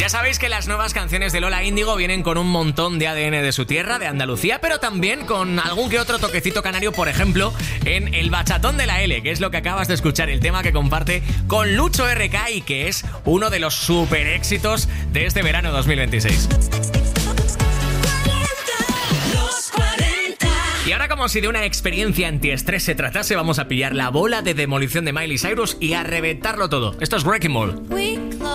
Ya sabéis que las nuevas canciones de Lola Índigo vienen con un montón de ADN de su tierra, de Andalucía, pero también con algún que otro toquecito canario, por ejemplo, en El Bachatón de la L, que es lo que acabas de escuchar, el tema que comparte con Lucho RK y que es uno de los super éxitos de este verano 2026. Y ahora, como si de una experiencia antiestrés se tratase, vamos a pillar la bola de demolición de Miley Cyrus y a reventarlo todo. Esto es Wrecking Ball.